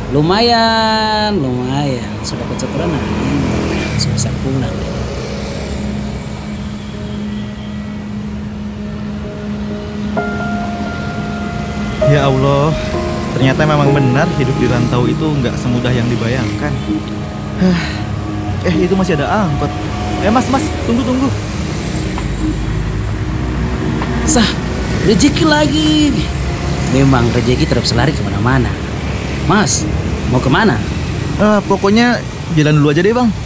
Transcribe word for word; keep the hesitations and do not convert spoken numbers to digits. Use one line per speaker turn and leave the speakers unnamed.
Lumayan, lumayan. Sudah kecopetan, sudah bisa pulang.
Ya Allah, ternyata memang benar hidup di rantau itu nggak semudah yang dibayangkan. Hah, eh itu masih ada angkot. Eh mas, mas, tunggu, tunggu.
Sah, rezeki lagi. Memang rezeki terus lari kemana-mana. Mas, mau kemana?
Ah, pokoknya jalan dulu aja deh bang.